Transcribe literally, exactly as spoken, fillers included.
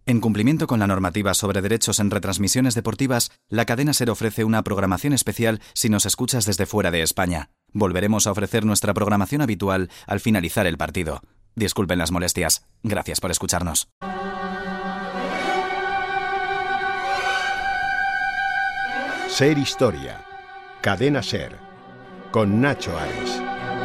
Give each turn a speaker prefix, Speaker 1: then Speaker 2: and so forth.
Speaker 1: En cumplimiento con la normativa sobre derechos en retransmisiones deportivas, la cadena SER ofrece una programación especial si nos escuchas desde fuera de España. Volveremos a ofrecer nuestra programación habitual al finalizar el partido. Disculpen las molestias. Gracias por escucharnos.
Speaker 2: SER Historia. Cadena SER. Con Nacho Ares.